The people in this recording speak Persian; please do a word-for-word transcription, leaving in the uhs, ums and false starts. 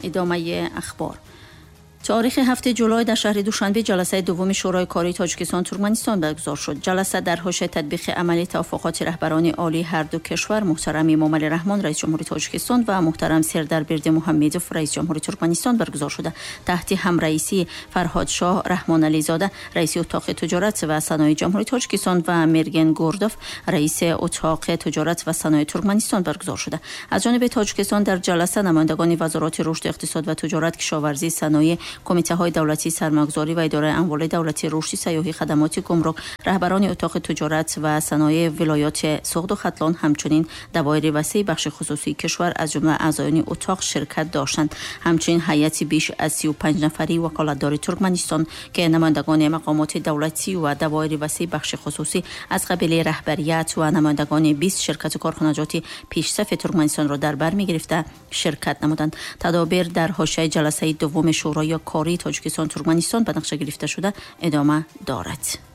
ادامه اخبار. تاریخ هفته جولای در شهر دوشنبه جلسه دوم شورای کاری تاجیکستان ترکمنستان برگزار شد. جلسه در حاشیه تطبیق عملی توافقات رهبران عالی هر دو کشور محترم امامعلی رحمان رئیس جمهوری تاجیکستان و محترم سردربرد محمدوف رئیس جمهوری ترکمنستان برگزار شده. تحت همرئیسی فرهاد شاه رحمان علی زاده رئیس اتاق تجارت و صنایع جمهوری تاجیکستان و مرگن گوردوف رئیس اتاق تجارت و صنایع ترکمنستان برگزار شده. از جانب تاجیکستان در جلسه نمایندگان وزارات رشد اقتصاد و تجارت، کشاورزی، صنایع، کمیته های دولتی سرمایه‌گذاری و اداره اموال دولتی، رشد سیاحی، خدمات گمرک، رهبران اتاق تجارت و صنایع ولایات سوخت و ختلان، همچنین دوایر وسیع بخش خصوصی کشور از جمله اعضایان اتاق شرکت داشتند. همچنین هیئتی بیش از سی و پنج نفری وکالتدار ترکمنستان که نمایندگان مقامات دولتی و دوایر وسیع بخش خصوصی از قبیل رهبریت و نمایندگان بیست شرکت کارخانجاتی پیشرفت ترکمنستان را در بر می‌گرفته شرکت نمودند. تدابیر در حاشیه جلسه دوم شورای کاری تاجیکستان ترکمنستان به نقشه گرفته شده ادامه دارد.